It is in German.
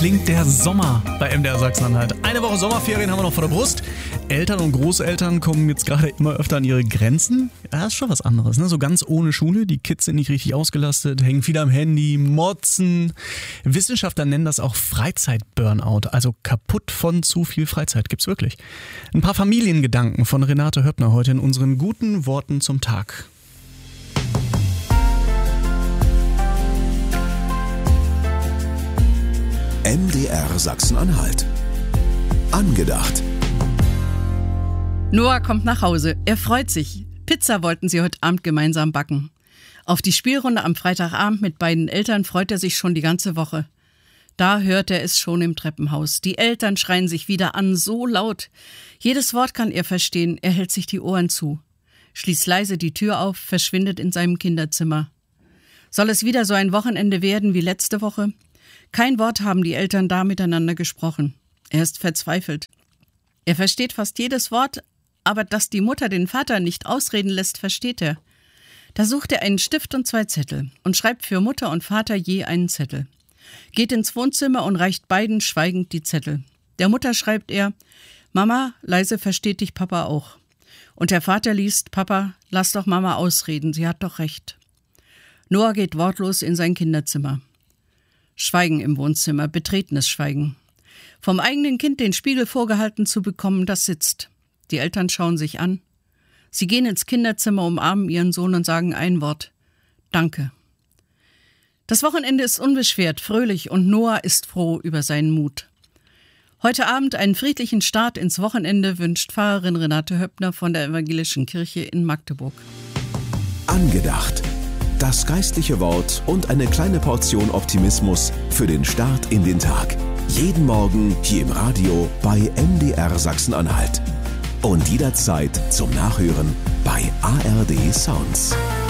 klingt der Sommer bei MDR Sachsen-Anhalt. Eine Woche Sommerferien haben wir noch vor der Brust. Eltern und Großeltern kommen jetzt gerade immer öfter an ihre Grenzen. Ja, das ist schon was anderes, ne? So ganz ohne Schule. Die Kids sind nicht richtig ausgelastet, hängen viel am Handy, motzen. Wissenschaftler nennen das auch Freizeit-Burnout, also kaputt von zu viel Freizeit. Gibt's wirklich. Ein paar Familiengedanken von Renate Höppner heute in unseren guten Worten zum Tag. MDR Sachsen-Anhalt. Angedacht. Noah kommt nach Hause. Er freut sich. Pizza wollten sie heute Abend gemeinsam backen. Auf die Spielrunde am Freitagabend mit beiden Eltern freut er sich schon die ganze Woche. Da hört er es schon im Treppenhaus. Die Eltern schreien sich wieder an, so laut. Jedes Wort kann er verstehen. Er hält sich die Ohren zu. Schließt leise die Tür auf, verschwindet in seinem Kinderzimmer. Soll es wieder so ein Wochenende werden wie letzte Woche? Kein Wort haben die Eltern da miteinander gesprochen. Er ist verzweifelt. Er versteht fast jedes Wort, aber dass die Mutter den Vater nicht ausreden lässt, versteht er. Da sucht er einen Stift und 2 Zettel und schreibt für Mutter und Vater je einen Zettel. Geht ins Wohnzimmer und reicht beiden schweigend die Zettel. Der Mutter schreibt er: Mama, leise versteht dich Papa auch. Und der Vater liest: Papa, lass doch Mama ausreden, sie hat doch recht. Noah geht wortlos in sein Kinderzimmer. Schweigen im Wohnzimmer, betretenes Schweigen. Vom eigenen Kind den Spiegel vorgehalten zu bekommen, das sitzt. Die Eltern schauen sich an. Sie gehen ins Kinderzimmer, umarmen ihren Sohn und sagen ein Wort: Danke. Das Wochenende ist unbeschwert, fröhlich und Noah ist froh über seinen Mut. Heute Abend einen friedlichen Start ins Wochenende wünscht Pfarrerin Renate Höppner von der Evangelischen Kirche in Magdeburg. Angedacht. Das geistliche Wort und eine kleine Portion Optimismus für den Start in den Tag. Jeden Morgen hier im Radio bei MDR Sachsen-Anhalt. Und jederzeit zum Nachhören bei ARD Sounds.